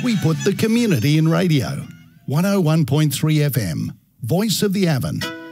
We put the community in radio. 101.3 FM, Voice of the Avon.